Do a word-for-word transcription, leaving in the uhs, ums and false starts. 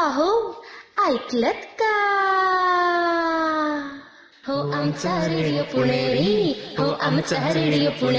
अहो ऐकलत का? हो आमचा रेडिओ पुणेरी, हो आमचा रेडिओ पुणे.